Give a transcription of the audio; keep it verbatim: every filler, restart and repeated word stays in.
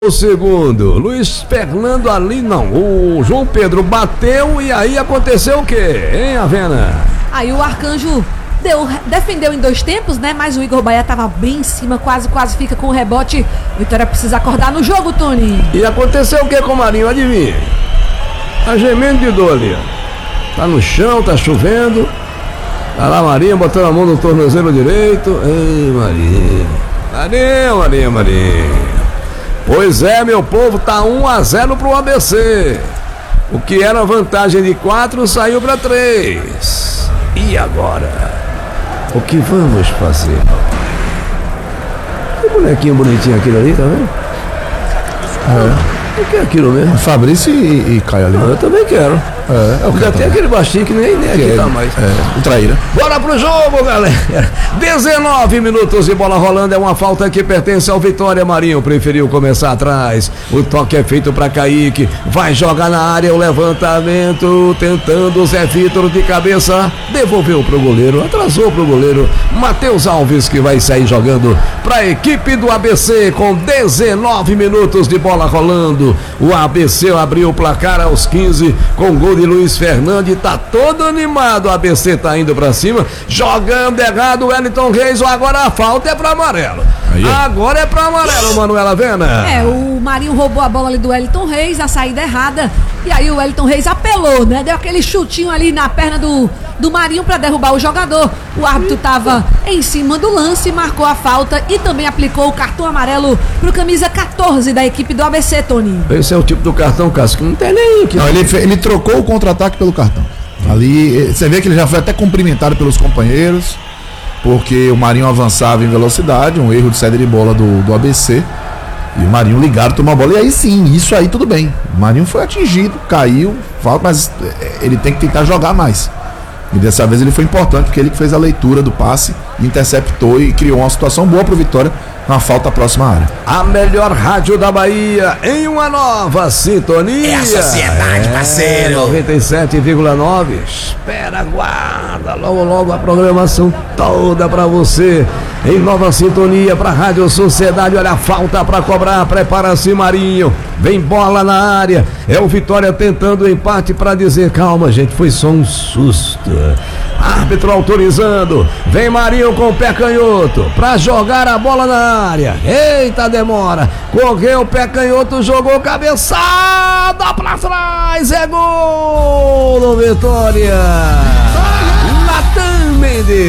O segundo, Luiz Fernando ali não, o João Pedro bateu e aí aconteceu o quê, hein, Avena? Aí o Arcanjo deu, defendeu em dois tempos, né, mas o Igor Bahia tava bem em cima, quase, quase fica com o rebote. Vitória precisa acordar no jogo, Tony. E aconteceu o que com o Marinho, adivinha? Tá gemendo de dor ali, ó. Tá no chão, tá chovendo. Tá lá Marinho botando a mão no tornozelo direito. Ei, Marinho. Marinho, Marinho, Marinho. Pois é, meu povo, tá um a zero pro A B C. O que era vantagem de quatro saiu para três. E agora? O que vamos fazer? Que bonequinho bonitinho aquele ali, tá vendo? É. O que é aquilo mesmo? Fabrício e, e Caio ali. Eu também quero. É, é o Já tem aquele baixinho que nem, nem aqui é, tá mais. É, o traíra. Bora pro jogo, galera. dezenove minutos de bola rolando. É uma falta que pertence ao Vitória. Marinho preferiu começar atrás. O toque é feito pra Kaique. Vai jogar na área o levantamento. Tentando o Zé Vitor de cabeça. Devolveu pro goleiro. Atrasou pro goleiro. Matheus Alves que vai sair jogando pra equipe do A B C com dezenove minutos de bola rolando. O A B C abriu o placar aos quinze com gol de Luiz Fernandes. Tá todo animado. O A B C tá indo pra cima. Jogando errado o Wellington Reis. Agora a falta é pra amarelo. Aí. Agora é pra amarelo, Manuela Avena. É, o Marinho roubou a bola ali do Wellington Reis, a saída errada. E aí o Wellington Reis apelou, né? Deu aquele chutinho ali na perna do, do Marinho pra derrubar o jogador. O árbitro tava em cima do lance, marcou a falta e também aplicou o cartão amarelo pro camisa quatorze da equipe do A B C, Tony. Esse é o tipo do cartão, Cássio, que não tem nem que... Não, ele, ele trocou o contra-ataque pelo cartão. Ali, você vê que ele já foi até cumprimentado pelos companheiros, porque o Marinho avançava em velocidade, um erro de saída de bola do, do A B C. E o Marinho ligado, tomou a bola. E aí sim, isso aí tudo bem. O Marinho foi atingido, caiu, falta, mas ele tem que tentar jogar mais. E dessa vez ele foi importante, porque ele que fez a leitura do passe, interceptou e criou uma situação boa pro Vitória, uma falta próxima à área. A melhor rádio da Bahia em uma nova sintonia. É a sociedade, é, parceiro. noventa e sete vírgula nove. Espera, aguarda. Logo, logo a programação toda pra você. Em nova sintonia pra Rádio Sociedade. Olha a falta pra cobrar. Prepara-se, Marinho. Vem bola na área. É o Vitória tentando o empate pra dizer: calma, gente, foi só um susto. Árbitro autorizando. Vem Marinho com o pé canhoto pra jogar a bola na área. Eita, demora. Correu o pé canhoto, jogou cabeçada pra trás. É gol do Vitória. Natan Mendes.